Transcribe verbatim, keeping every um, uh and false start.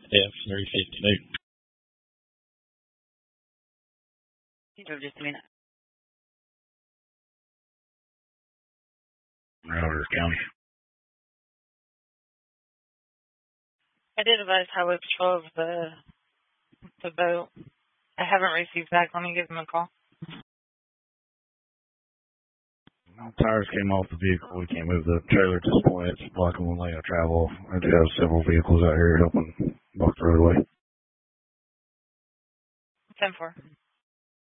F three fifty-two. Just a minute. Rogers County. I did advise Highway Patrol of the, the boat. I haven't received back. Let me give them a call. Tires came off the vehicle. We can't move the trailer at this point. It's blocking one lane of travel. I do have several vehicles out here helping block the roadway. ten four.